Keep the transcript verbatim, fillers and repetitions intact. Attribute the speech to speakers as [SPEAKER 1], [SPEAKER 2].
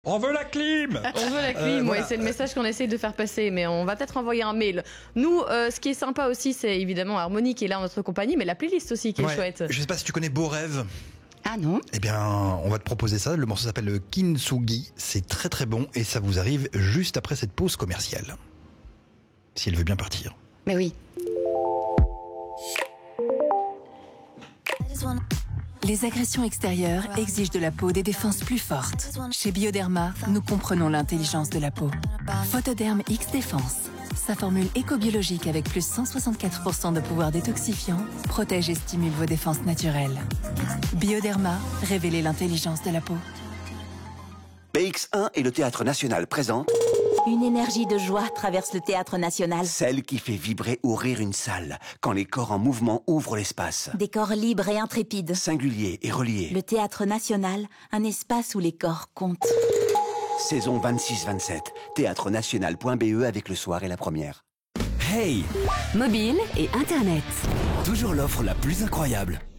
[SPEAKER 1] On veut la clim.
[SPEAKER 2] On veut la clim,
[SPEAKER 1] Euh,
[SPEAKER 2] oui,
[SPEAKER 1] voilà.
[SPEAKER 2] c'est le message qu'on essaye de faire passer, mais on va peut-être envoyer un mail. Nous, euh, ce qui est sympa aussi, c'est évidemment Harmonie qui est là en notre compagnie, mais la playlist aussi qui est
[SPEAKER 1] Ouais.
[SPEAKER 2] chouette.
[SPEAKER 1] Je sais pas si tu connais Beau Rêve.
[SPEAKER 3] Ah non?
[SPEAKER 1] Eh bien, on va te proposer ça. Le morceau s'appelle Kintsugi. C'est très très bon et ça vous arrive juste après cette pause commerciale. Si elle veut bien partir.
[SPEAKER 3] Mais oui.
[SPEAKER 4] Les agressions extérieures exigent de la peau des défenses plus fortes. Chez Bioderma, nous comprenons l'intelligence de la peau. Photoderm X Défense. Sa formule éco-biologique avec plus cent soixante-quatre pour cent de pouvoir détoxifiant protège et stimule vos défenses naturelles. Bioderma, révélez l'intelligence de la peau.
[SPEAKER 5] B X un et le Théâtre National présentent
[SPEAKER 6] Une énergie de joie traverse le Théâtre National.
[SPEAKER 5] celle qui fait vibrer ou rire une salle, quand les corps en mouvement ouvrent l'espace.
[SPEAKER 6] Des corps libres et intrépides.
[SPEAKER 5] Singulier et relié.
[SPEAKER 6] Le Théâtre National, un espace où les corps comptent.
[SPEAKER 5] Saison vingt-six vingt-sept. théâtre national point b e avec le soir et la première.
[SPEAKER 7] Hey,
[SPEAKER 3] Mobile et Internet.
[SPEAKER 7] toujours l'offre la plus incroyable.